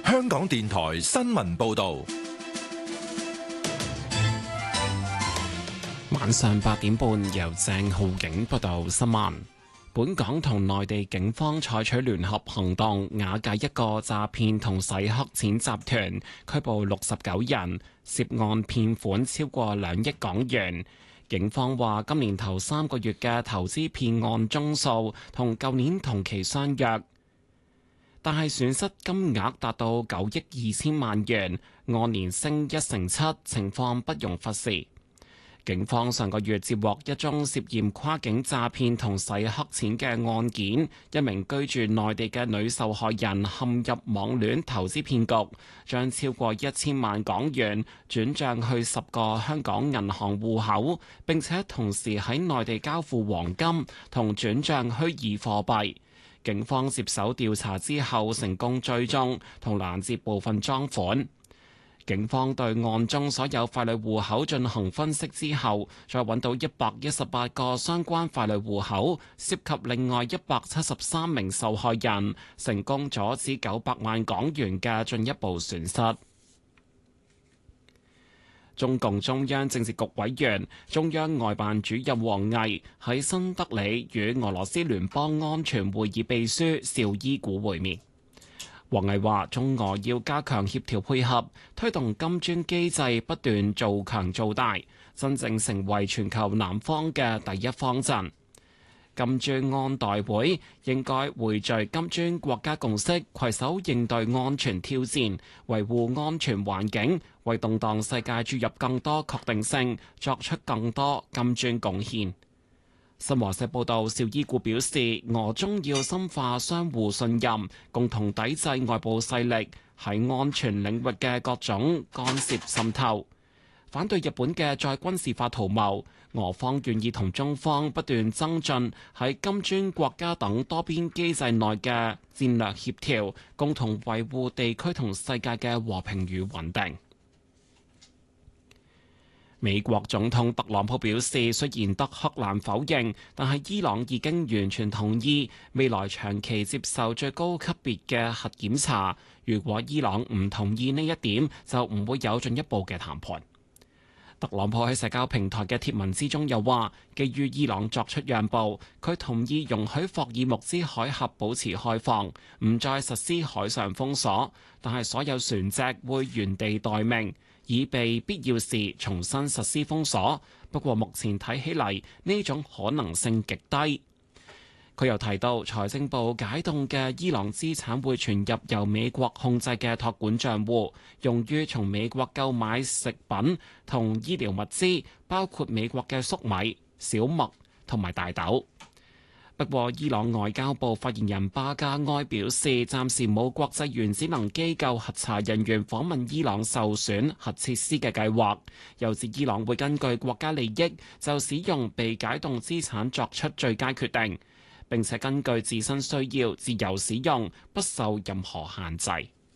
香港電台新聞報道。 晚上8點半，由鄭浩景報道新聞。本港同內地警方採取聯合行動，瓦解一個詐騙同洗黑錢集團，拘捕69人，涉案騙款超過2億港元。警方話，今年頭3個月嘅投資騙案宗數同舊年同期相若，但係損失金額達到9億2千萬元，按年升1成7，情況不容忽視。警方上個月接獲一宗涉嫌跨境詐騙同洗黑錢嘅案件，一名居住內地嘅女受害人陷入網戀投資騙局，將超過1000萬港元轉帳去10個香港銀行戶口，並且同時喺內地交付黃金同轉帳虛擬貨幣。警方接手調查之後，成功追蹤同攔截部分贓款。警方對案中所有傀儡戶口進行分析之後，再揾到118個相關傀儡戶口，涉及另外173名受害人，成功阻止900萬港元嘅進一步損失。中共中央政治局委員、中央外辦主任王毅喺新德里與俄羅斯聯邦安全會議秘書邵伊古會面。王毅話：中俄要加強協調配合，推動金磚機制不斷做強做大，真正成為全球南方嘅第一方陣。金磚安代會應該匯聚金磚國家共識，攜手應對安全挑戰，維護安全環境，為動盪世界注入更多確定性，作出更多金磚貢獻。新華社報道，邵伊古表示，俄中要深化相互信任，共同抵制外部勢力喺安全領域嘅各種干涉滲透，反對日本嘅再軍事化圖謀。俄方願意同中方不斷增進喺金磚國家等多邊機制內嘅戰略協調，共同維護地區同世界嘅和平與穩定。美國總統特朗普表示，雖然德黑蘭否認，但係伊朗已經完全同意未來長期接受最高級別嘅核檢查。如果伊朗唔同意呢一點，就唔會有進一步嘅談判。特朗普喺社交平台嘅貼文之中又話，基於伊朗作出讓步，佢同意容許霍爾木茲海峽保持開放，唔再實施海上封鎖，但係所有船隻會原地待命，以備必要時重新實施封鎖。不過目前睇起嚟，呢種可能性極低。佢又提到，財政部解凍嘅伊朗資產會傳入由美國控制嘅託管帳戶，用於從美國購買食品同醫療物資，包括美國嘅粟米、小麥同埋大豆。不過，伊朗外交部發言人巴加埃表示，暫時冇國際原子能機構核查人員訪問伊朗受損核設施嘅計劃，又指伊朗會根據國家利益就使用被解凍資產作出最佳決定，並且根據自身需要自由使用，不受任何限制。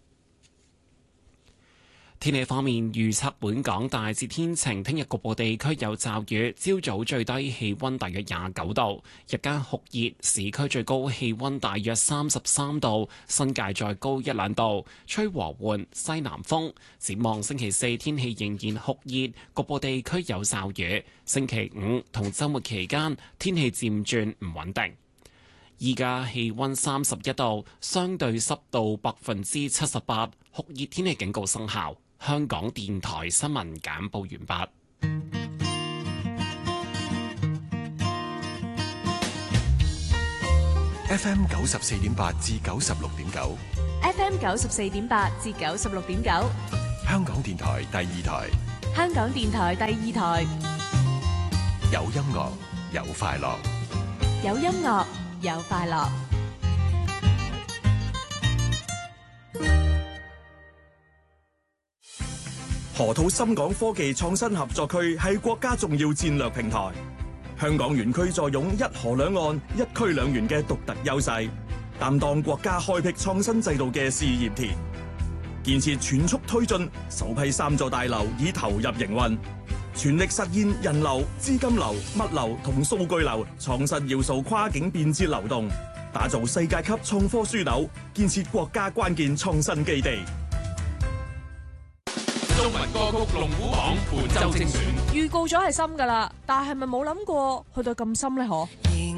天氣方面，預測本港大致天晴，聽日局部地區有驟雨，朝早最低氣溫大約29度，日間酷熱，市區最高氣溫大約33度，新界再高1-2度，吹和緩西南風。展望星期四天氣仍然酷熱，局部地區有驟雨。星期五同週末期間天氣漸轉唔穩定。依家氣溫31度，相對濕度78%，酷熱天氣警告生效。香港電台新聞簡報完畢。 FM 94.8至96.9 ，FM 94.8至96.9， 香港電台第二台， 香港電台第二台， 有音樂，有快樂， 有音樂，有快樂。 河套深港科技創新合作區係國家重要戰略平台，香港園區坐擁一河兩岸、一區兩園嘅獨特優勢，擔當國家開闢創新制度嘅試驗田。建設全速推進，首批3座大樓已投入營運，全力實現人流、資金流、物流同數據流創新要素跨境便捷流動，打造世界級創科樞紐，建設國家關鍵創新基地。 中文歌曲龍虎榜本周精選。 預告咗係深㗎啦，但係咪冇諗過去到咁深呢？可？